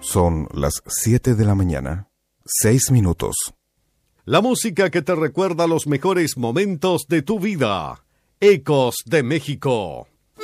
Son las 7 de la mañana, 6 minutos. La música que te recuerda los mejores momentos de tu vida. Ecos de México.